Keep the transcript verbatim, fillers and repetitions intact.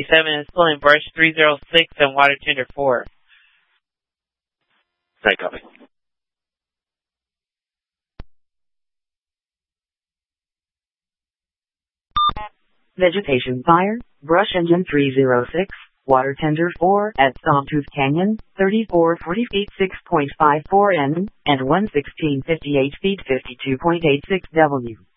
seven is pulling brush three oh six and water tender four. Right, copy. Vegetation fire, brush engine three oh six, water tender four at Sawtooth Canyon, thirty-four forty feet six point five four N, and one sixteen fifty-eight feet fifty-two point eight six W.